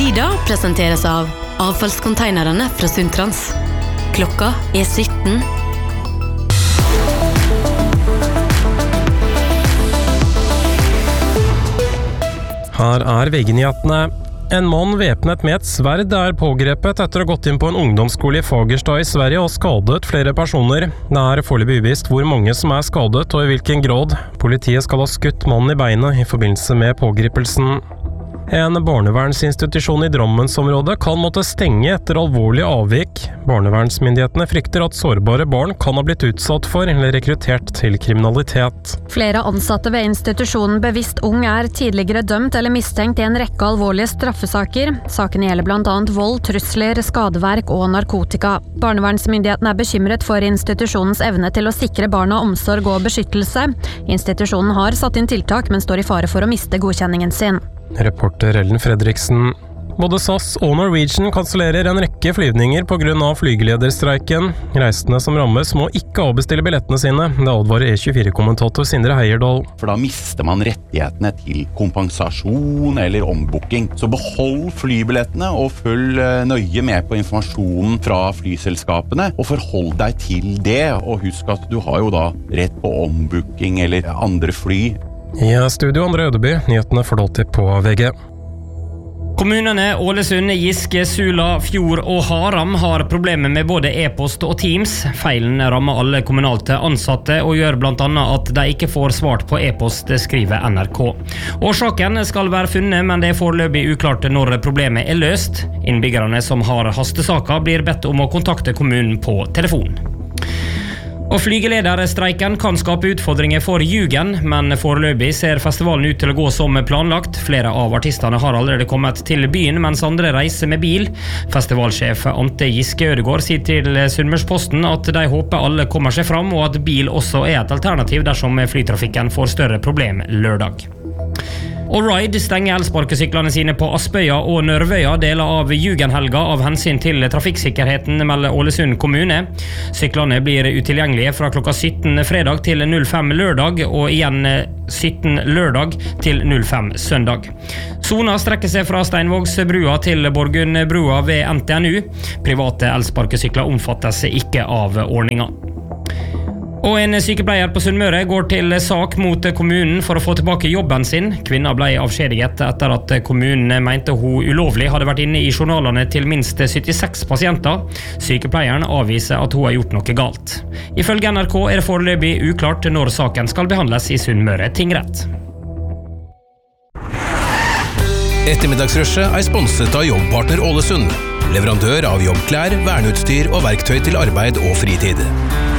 Tida presenteres av avfallskonteinerne fra Sundtrans. Klokka 17. Her VG-nyhetene. En mann væpnet med et sverd pågrepet etter å ha gått inn på en ungdomsskole i Fagerstad i Sverige og skadet flere personer. Det foreløpig uvisst hvor mange som skadet og i hvilken grad. Politiet skal ha skutt mannen i beinet i forbindelse med pågripelsen. En barnevernsinstitusjon i Drammensområdet kan måtte stenge etter alvorlige avvik. Barnevernsmyndighetene frykter at sårbare barn kan ha blitt utsatt for eller rekruttert til kriminalitet. Flere ansatte ved institusjonen Bevisst Ung tidligere dømt eller mistenkt i en rekke alvorlige straffesaker. Saken gjelder blant annet vold, trusler, skadeverk og narkotika. Barnevernsmyndighetene bekymret for institusjonens evne til å sikre barna omsorg og beskyttelse. Institusjonen har satt inn tiltak, men står i fare for å miste godkjenningen sin. Reporter Ellen Fredriksen. Både SAS og Norwegian kansellerer en rekke flyvninger på grunn av flygelederstreiken. Reisende som rammes må ikke avbestille billettene sine. Det advarer E24-kommentator Sindre Heierdal. For da mister man rettighetene til kompensasjon eller ombooking. Så behold flybillettene og følg nøye med på informasjonen fra flyselskapene, og forhold deg til det. Og husk at du har jo da rett på ombooking eller andre fly. I studio Andre Ødeby, nyhetene får til på VG. Kommunene Ålesund, Giske, Sula, Fjord og Haram har problemer med både e-post og Teams. Feilen rammer alle kommunalt ansatte og gjør blant annet at de ikke får svart på e-post, skriver NRK. Årsaken skal være funnet, men det foreløpig uklart når problemet løst. Innbyggerne som har hastesaker blir bedt om å kontakte kommunen på telefon. Og flygelederstreiken kan skape utfordringer for Jugen, men foreløpig ser festivalen ut til å gå som planlagt. Flere av artistene har allerede kommet til byen, mens andre reiser med bil. Festivalsjef Ante Giske Ødegård sier til Sunnmørsposten at de håper alle kommer seg fram, og at bil også et alternativ dersom flytrafikken får større problem lørdag. Og Ride stenger elsparkesyklene sine på Aspøya og Nørvøya deler av Jugenhelga av hensyn til trafikksikkerheten, melder Ålesund kommune. Syklene blir utilgjengelige fra klokka 17 fredag til 05 lørdag, og igjen 17 lørdag til 05 søndag. Sona strekker seg fra Steinvågsbrua til Borgundbrua ved NTNU. Private elsparkesykler omfattes ikke av ordningen. Og en sykepleier på Sunnmøre går til sak mot kommunen for å få tilbake jobben sin. Kvinna ble avskjediget etter at kommunen mente hun ulovlig hadde vært inne i journalene til minst 76 pasienter. Sykepleieren avviser at hun har gjort noe galt. Ifølge NRK det foreløpig uklart når saken skal behandles i Sunnmøre tingrett. Ettermiddagsrushet sponset av Jobbpartner Ålesund. Leverandør av jobbklær, verneutstyr og verktøy til arbeid og fritid.